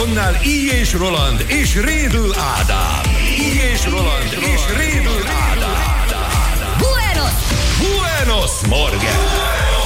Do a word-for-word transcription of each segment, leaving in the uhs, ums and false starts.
mikrofonnál I. és Roland és Rédl Ádám. I. és Roland és Rédl Ádám. Buenos! Buenos Morgen!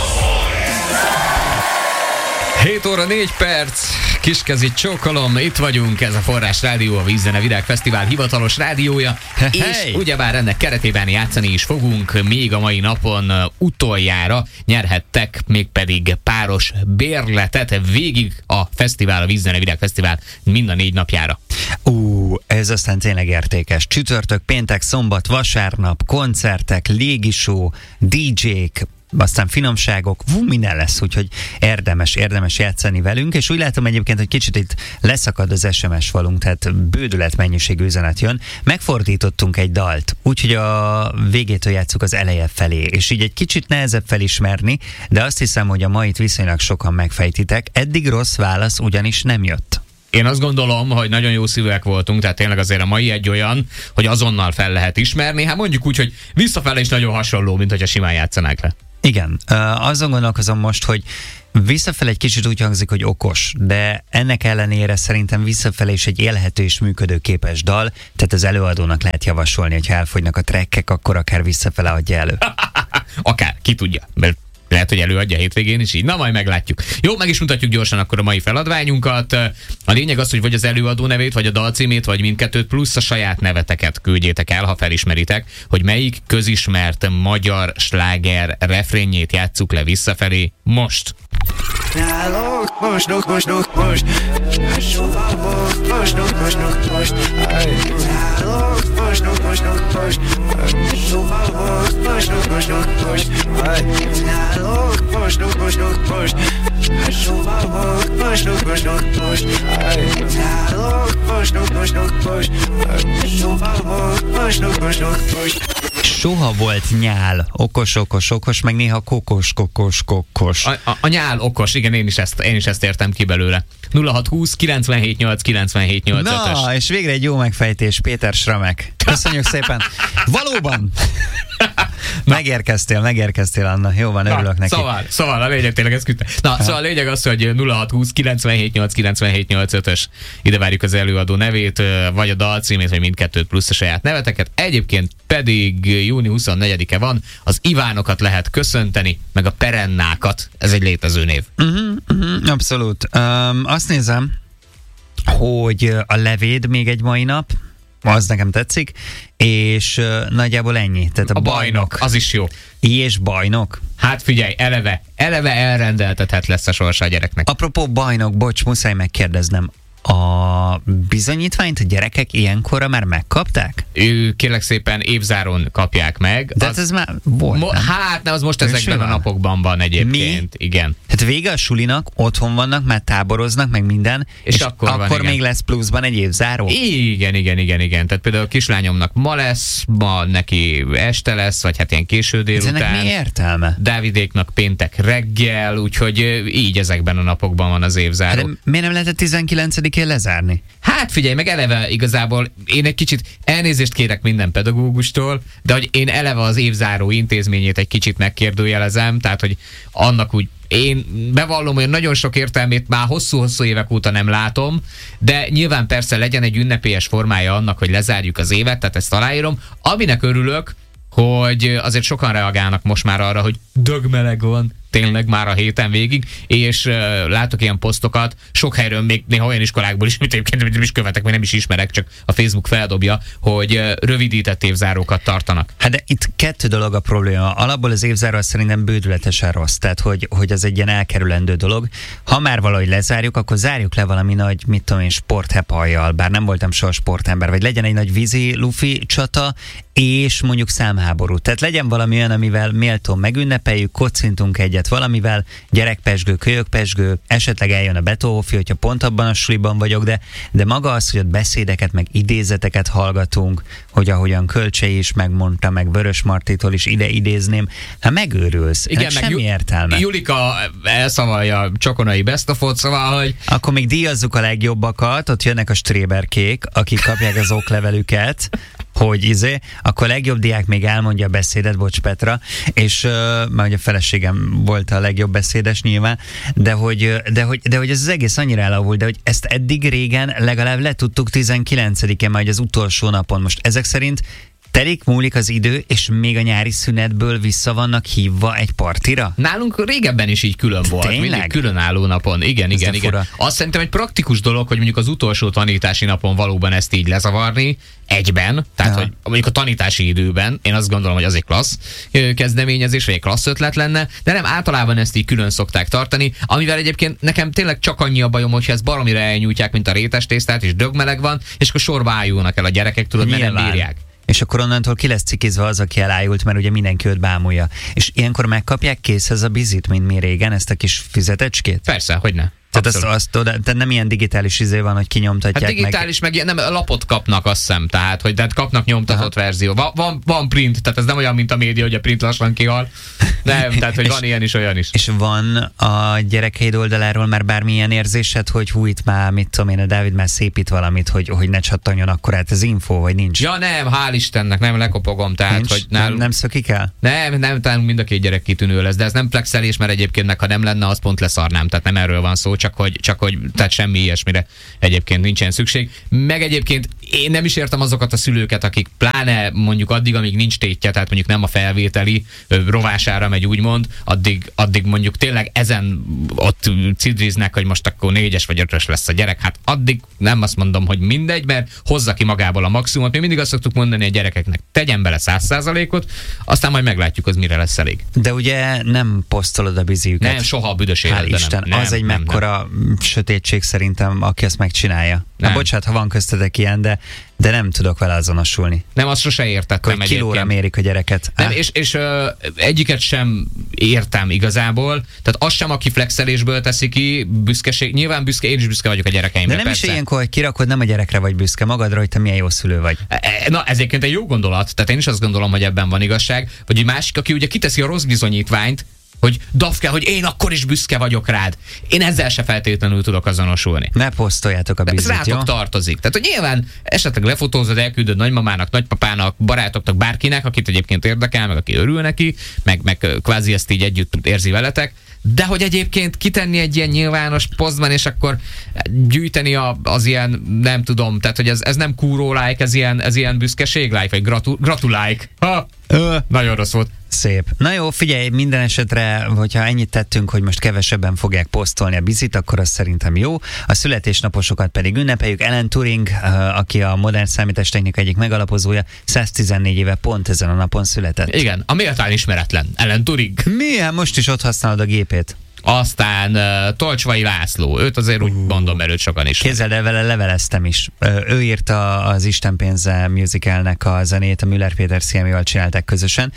hét óra négy perc, kiskezi csókolom, itt vagyunk, ez a Forrás Rádió, a Vízzene Virágfesztivál hivatalos rádiója, hey. És ugyebár ennek keretében játszani is fogunk, még a mai napon utoljára nyerhettek mégpedig páros bérletet végig a fesztivál, a Vízzene Virágfesztivál mind a négy napjára. Ú, ez aztán tényleg értékes. Csütörtök, péntek, szombat, vasárnap, koncertek, légishow, dé jék, aztán finomságok, vú, minden lesz, úgyhogy érdemes, érdemes játszani velünk, és úgy látom egyébként, hogy kicsit itt leszakad az es em es falunk, tehát bődület mennyiségű üzenet jön. Megfordítottunk egy dalt, úgyhogy a végétől játsszuk az eleje felé, és így egy kicsit nehezebb felismerni, de azt hiszem, hogy a mait viszonylag sokan megfejtitek. Eddig rossz válasz ugyanis nem jött. Én azt gondolom, hogy nagyon jó szívűek voltunk, tehát tényleg azért a mai egy olyan, hogy azonnal fel lehet ismerni. Hát mondjuk úgy, hogy visszafele is nagyon hasonló, mint hogyha simán játszanák le. Igen, azon gondolkozom most, hogy visszafele egy kicsit úgy hangzik, hogy okos, de ennek ellenére szerintem visszafele is egy élhető és működőképes dal, tehát az előadónak lehet javasolni, hogy ha elfogynak a trekkek, akkor akár visszafele adja elő. Akár, ki tudja, mert lehet, hogy előadja hétvégén is így. Na, majd meglátjuk. Jó, meg is mutatjuk gyorsan akkor a mai feladványunkat. A lényeg az, hogy vagy az előadó nevét, vagy a dalcímét, vagy mindkettőt, plusz a saját neveteket küldjétek el, ha felismeritek, hogy melyik közismert magyar sláger refrénjét játsszuk le visszafelé most. Nálunk most, most, most, most, most, most, most, most, most, most, most, nálunk most, most, most, most, most, most, most, most, most, most, nálunk most, most, most, most, most, most, most, most, most, most, nálunk most, most, most, most, most, most, most, most, most. Soha volt nyál, okos, okos, okos, meg néha kokos, kokos, kokos. A, a, a nyál okos, igen, én is, ezt, én is ezt értem ki belőle. nulla hat húsz kilencvenhét nyolc kilencvenhét nyolc Na, és végre egy jó megfejtés, Péter Schramek. Köszönjük szépen. Valóban! Megérkeztél, megérkeztél, Anna. Jó van, örülök Na, neki. Szóval, szóval a lényeg tényleg ez küldte. Na, ha. Szóval a lényeg az, hogy nulla hat húsz kilencvenhét nyolc kilencvenhét nyolc ötös. Ide várjuk az előadó nevét, vagy a dalcímét, vagy mindkettőt, plusz a saját neveteket. Egyébként pedig június huszonnegyedike van, az Ivánokat lehet köszönteni, meg a Perennákat. Ez egy létező név. Uh-huh, uh-huh, abszolút. Um, azt nézem, hogy a Levéd még egy mai nap, az nekem tetszik, és uh, nagyjából ennyi. Tehát a, a bajnok, bajnok, az is jó. És bajnok? Hát figyelj, eleve, eleve elrendeltethet lesz a sorsa a gyereknek. Apropó bajnok, bocs, muszáj megkérdeznem, a bizonyítványt a gyerekek ilyenkorra már megkapták? Ő, kérlek szépen, évzáron kapják meg. De az, ez már volt, mo- nem? Hát, ne, az most ezekben van? a napokban van egyébként. Mi? Igen. Hát vége a sulinak, otthon vannak, már táboroznak, meg minden, és, és akkor, van, akkor még lesz pluszban egy évzáró? Igen, igen, igen, igen. Tehát például a kislányomnak ma lesz, ma neki este lesz, vagy hát ilyen késő délután. Ennek mi értelme? Dávidéknak péntek reggel, úgyhogy így ezekben a napokban van az évzáró. Hát de miért nem lehetett tizenkilencedikén lezárni? Hát figyelj, meg eleve igazából én egy kicsit elnézést kérek minden pedagógustól, de hogy én eleve az évzáró intézményét egy kicsit megkérdőjelezem, tehát hogy annak úgy én bevallom, hogy nagyon sok értelmét már hosszú-hosszú évek óta nem látom, de nyilván persze legyen egy ünnepélyes formája annak, hogy lezárjuk az évet, tehát ezt aláírom. Aminek örülök, hogy azért sokan reagálnak most már arra, hogy dögmeleg van, tényleg már a héten végig, és uh, látok ilyen posztokat, sok helyről még néha olyan iskolákból is, mint egyébként nem is követek, vagy nem is ismerek, csak a Facebook feldobja, hogy uh, rövidített évzárókat tartanak. Hát de itt kettő dolog a probléma. Alapból az évzáró szerintem bődületesen rossz, tehát hogy, hogy az egy ilyen elkerülendő dolog. Ha már valahogy lezárjuk, akkor zárjuk le valami nagy, mit tudom én, sporthepajjal, bár nem voltam soha sportember, vagy legyen egy nagy vízi lufi csata, és mondjuk számháború. Tehát legyen valami olyan, amivel méltón megünnepeljük, kocintunk egyet valamivel, gyerekpesgő, kölyökpesgő, esetleg eljön a Betófi, hogyha pont abban a suliban vagyok, de, de maga az, hogy ott beszédeket, meg idézeteket hallgatunk, hogy ahogyan Kölcsei is megmondta, meg Vörös Martitól is ide idézném, hát megőrülsz. Igen, meg semmi Ju- értelme. Julika elszavalja Csokonai Best of Ot, szóval, hogy... Akkor még díjazzuk a legjobbakat, ott jönnek a stréberkék, akik kapják az oklevelüket, hogy izé, akkor a legjobb diák még elmondja a beszédet, bocs Petra, és uh, már ugye a feleségem volt a legjobb beszédes nyilván, de hogy, de hogy, de hogy ez az egész annyira elavult, de hogy ezt eddig régen legalább letudtuk tizenkilencedikén, majd az utolsó napon. Most ezek szerint telik, múlik az idő, és még a nyári szünetből vissza vannak hívva egy partira? Nálunk régebben is így külön volt. Tényleg? Mindig különálló napon. Igen, Ez igen, de igen. fura. Azt szerintem egy praktikus dolog, hogy mondjuk az utolsó tanítási napon valóban ezt így lezavarni egyben, tehát Aha. hogy mondjuk a tanítási időben, én azt gondolom, hogy az egy klassz ö, kezdeményezés, vagy egy klassz ötlet lenne, de nem, általában ezt így külön szokták tartani, amivel egyébként nekem tényleg csak annyi a bajom, hogyha ezt baromira elnyújtják, mint a rétes tésztát, és dögmeleg van, és akkor sorba ájulnak el a gyerekek, tudod, mert nem Nyilván. bírják. És akkor onnantól ki lesz cikizve az, aki elájult, mert ugye mindenki őt bámulja. És ilyenkor megkapják készhez a bizit, mint mi régen, ezt a kis füzetecskét? Persze, hogy ne. Tehát, azt, azt oda, tehát nem ilyen digitális izé van, hogy kinyomtatják Hát digitális, meg, meg ilyen, nem, lapot kapnak, azt hiszem, tehát, hogy tehát kapnak nyomtatott Aha. verzió. Va, van, van print, tehát ez nem olyan, mint a média, hogy a print lassan kihal. Nem, tehát, hogy van ilyen is, olyan is. És van a gyerekeid oldaláról már bármilyen érzésed, hogy hú, itt már, mit tudom én, a Dávid már szépít valamit, hogy, hogy ne csattanjon akkor át az info, vagy nincs? Ja nem, hál' Istennek, nem lekopogom, tehát, nincs? hogy nem, nálunk... nem szökik el? Nem, nem, talán mind a két gyerek kitűnő lesz, de ez nem flexelés, mert egyébként meg, ha nem lenne, az pont leszarnám, tehát nem erről van szó, csak hogy, csak hogy tehát semmi ilyesmire egyébként nincsen szükség. Meg egyébként én nem is értem azokat a szülőket, akik pláne mondjuk addig, amíg nincs tétje, tehát mondjuk nem a felvételi ö, rovására megy úgymond, addig, addig mondjuk tényleg ezen ott cidriznek, hogy most akkor négyes vagy ötös lesz a gyerek, hát addig nem azt mondom, hogy mindegy, mert hozza ki magából a maximumot. Mi mindig azt szoktuk mondani a gyerekeknek, tegyen bele száz százalékot, aztán majd meglátjuk, az mire lesz elég. De ugye nem posztolod a biziüket. Nem, soha a büdös Hál' életben Isten, nem. az Nem, egy nem, mekkora sötétség szerintem, aki ezt megcsinálja. Na bocsánat, ha van köztetek ilyen, de, de nem tudok vele azonosulni. Nem, azt sose értettem Hogy kilóra egyébként. mérik a gyereket. Nem, Á? és, és ö, egyiket sem értem igazából. Tehát az sem, aki flexelésből teszi ki, büszkeség. Nyilván büszke, én is büszke vagyok a gyerekeimre. De nem persze. is ilyenkor, hogy kirakod, nem a gyerekre vagy büszke magadra, hogy te milyen jó szülő vagy. Na, ez egyébként egy jó gondolat. Tehát én is azt gondolom, hogy ebben van igazság. Vagy egy másik, aki ugye kiteszi a rossz bizonyítványt, hogy Dafke, hogy én akkor is büszke vagyok rád. Én ezzel se feltétlenül tudok azonosulni. Ne posztoljátok a De ez bizit, rátok jó? tartozik. Tehát, hogy nyilván esetleg lefotózod, elküldöd nagymamának, nagypapának, barátoknak, bárkinek, akit egyébként érdekel, meg aki örül neki, meg, meg kvázi ezt így együtt érzi veletek, de hogy egyébként kitenni egy ilyen nyilvános posztban, és akkor gyűjteni a, az ilyen, nem tudom, tehát, hogy ez, ez nem kúró-like, ez ilyen, ez ilyen büszkeség-like, vagy gratu, gratu-like. Ha, ö, nagyon rossz volt. Szép. Na jó, figyelj, minden esetre, hogyha ennyit tettünk, hogy most kevesebben fogják posztolni a bizit, akkor az szerintem jó. A születésnaposokat pedig ünnepeljük. Alan Turing, aki a modern számítástechnika egyik megalapozója, száztizennégy éve pont ezen a napon született. Igen, a méltán ismeretlen Alan Turing. Milyen? Most is ott használod a gépét? Aztán uh, Tolcsvai László, őt azért úgy mondom, mert őt sokan is. Képzeld el, vele leveleztem is. Ö, Ő írta az Isten pénze musicalnek a zenét, a Müller Péter Sziemival csinálták közösen,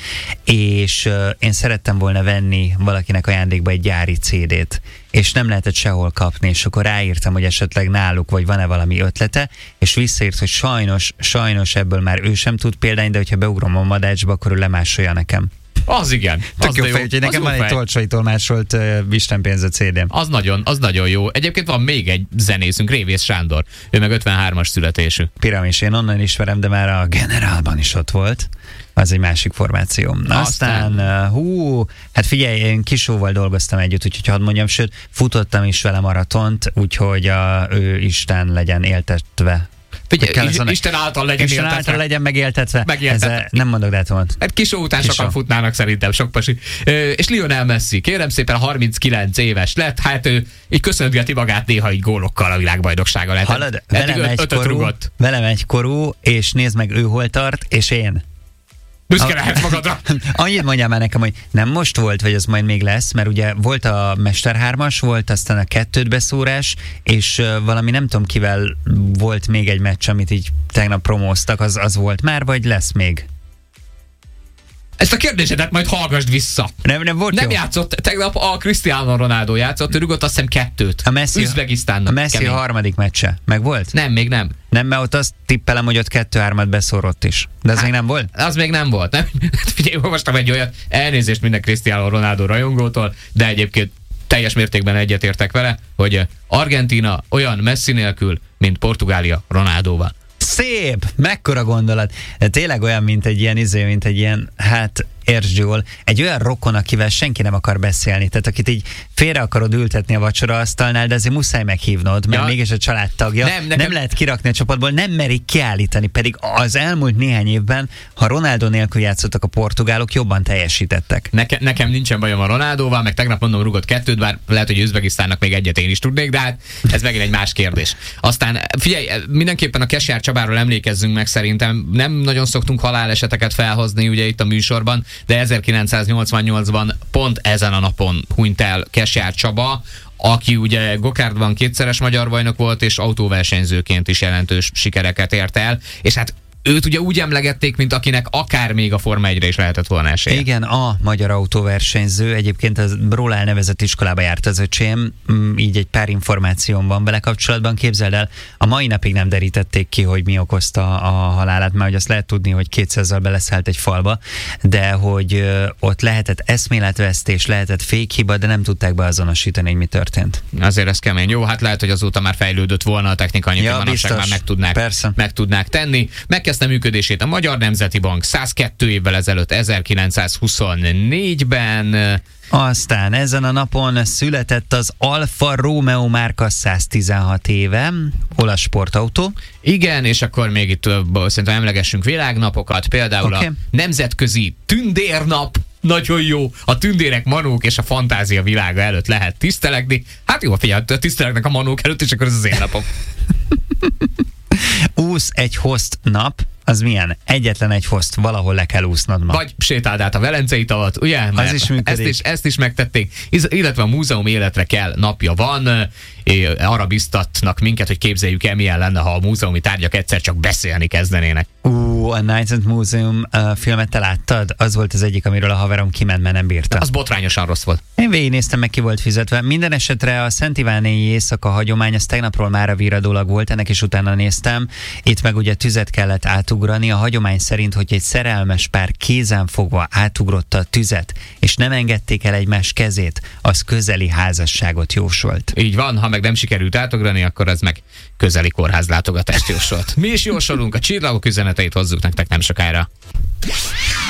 és ö, én szerettem volna venni valakinek ajándékba egy gyári cé dét, és nem lehetett sehol kapni, és akkor ráírtam, hogy esetleg náluk, vagy van-e valami ötlete, és visszaírt, hogy sajnos, sajnos ebből már ő sem tud példány, de hogyha beugrom a madácsba, akkor ő lemásolja nekem. Az igen. Tök Az jó de fej, úgyhogy nekem az van jó egy fej. Tolcsai tolmásolt uh, Istenpénze cé dém. Az nagyon, az nagyon jó. Egyébként van még egy zenészünk, Révész Sándor. Ő meg ötvenhármas születésű. Piramis, én onnan ismerem, de már a Generálban is ott volt. Az egy másik formáció. Aztán, Aztán uh, hú, hát figyelj, én Kisóval dolgoztam együtt, úgyhogy hadd mondjam, sőt, futottam is vele maratont, úgyhogy a, ő Isten legyen éltetve. Figyelj, Isten, Isten által legyen Isten éltetve. által legyen megéltetve. Megéltetve. Ezzel nem mondok dátumot. Hát Kisó után Kisó. sokan futnának szerintem, sok pasi. Ö, és Lionel Messi, kérem szépen, harminckilenc éves lett, hát ő így köszöntgeti magát néha így gólokkal a világbajnoksága lett. Hallod, Eddig velem öt- ötöt egykorú, rúgott. velem egykorú, és nézd meg, ő hol tart, és én. Büszke lehetsz magadra. Annyit mondjál már nekem, hogy nem most volt, vagy ez majd még lesz, mert ugye volt a Mester hármas, volt aztán a kettőt beszórás, és uh, valami nem tudom kivel volt még egy meccs, amit így tegnap promóztak, az, az volt már, vagy lesz még? Ezt a kérdésedet majd hallgassd vissza. Nem, nem volt Nem jó? játszott, tegnap a Cristiano Ronaldo játszott, ő rúgott azt hiszem kettőt. A Messi, Üzbegisztánnak. a Messi kemény. a harmadik meccse. Meg volt? Nem, még nem. Nem, mert ott azt tippelem, hogy ott kettő-hármat beszórott is. De ez Hát, még nem volt? Az még nem volt. Nem? Figyelj, olvastam egy olyat, elnézést minden Cristiano Ronaldo rajongótól, de egyébként teljes mértékben egyetértek vele, hogy Argentína olyan Messi nélkül, mint Portugália Ronaldóval. szép, mekkora gondolat. De tényleg olyan, mint egy ilyen izé, mint egy ilyen, hát értsd jól, egy olyan rokon, akivel senki nem akar beszélni, tehát akit így félre akarod ültetni a vacsoraasztalnál, de azért muszáj meghívnod, mert ja. mégis a családtagja. Nem, nekem... nem lehet kirakni a csapatból, nem merik kiállítani, pedig az elmúlt néhány évben, ha Ronaldo nélkül játszottak a portugálok, jobban teljesítettek. Neke, nekem nincsen bajom a Ronaldóval, meg tegnap mondom rugott kettőt, bár lehet, hogy Üzbegisztánnak még egyet én is tudnék, de hát ez megint egy más kérdés. Aztán figyelj, mindenképpen a Kesjár Csabáról emlékezzünk meg, szerintem nem nagyon szoktunk haláleseteket felhozni ugye itt a műsorban, de ezerkilencszáznyolcvannyolcban pont ezen a napon hunyt el Kesjár Csaba, aki ugye gokárdban kétszeres magyar bajnok volt, és autóversenyzőként is jelentős sikereket ért el, és hát őt ugye úgy emlegették, mint akinek akár még a Forma egyre is lehetett volna esélye. Igen, a magyar autóversenyző. Egyébként az róla elnevezett iskolába járt az öcsém, így egy pár információm van vele kapcsolatban. Képzeld el, a mai napig nem derítették ki, hogy mi okozta a halálát, mert hogy azt lehet tudni, hogy kétszázzal beleszállt egy falba, de hogy ott lehetett eszméletvesztés, lehetett fékhiba, de nem tudták beazonosítani, hogy mi történt. Azért ez kemény. Jó, hát lehet, hogy azóta már fejlődött volna a technika, annyit, ja, manapság már meg tudnák, meg tudnák tenni. Megkezdte működését a Magyar Nemzeti Bank százkettő évvel ezelőtt, ezerkilencszázhuszonnégyben. Aztán ezen a napon született az Alfa Romeo márka száztizenhat éve, olasz sportautó. Igen, és akkor még itt szerintem emlegessünk világnapokat, például okay. a Nemzetközi Tündérnap, nagyon jó, a tündérek, manók és a fantázia világa előtt lehet tisztelegni. Hát jó, figyelj, tisztelegnek a manók előtt, és akkor ez az én napom. Úsz egy host nap, az milyen? Egyetlen egy host, valahol le kell úsznod ma. Vagy sétáld át a Velencei tavat, ugye? Az is működik. Ezt is, ezt is megtették, illetve a múzeum életre kell napja van. Arra biztatnak minket, hogy képzeljük el, milyen lenne, ha a múzeumi tárgyak egyszer csak beszélni kezdenének. Ú, a Night at Museum uh, filmet te láttad? Az volt az egyik, amiről a haverom kiment, mert nem bírta. Az botrányosan rossz volt. Én végignéztem, meg ki volt fizetve. Minden esetre a Szent Ivánéi éjszaka hagyomány, az tegnapról mára viradólag volt, ennek is utána néztem. Itt meg ugye tüzet kellett átugrani. A hagyomány szerint, hogy egy szerelmes pár kézen fogva átugrotta a tüzet, és nem engedték el egymás kezét, az közeli házasságot jósolt. Így van, ha meg nem sikerült átugrani, akkor ez meg közeli kórházlátogatást jósolt. Mi is jósolunk, a csillagok üzeneteit hozzuk nektek nem sokára.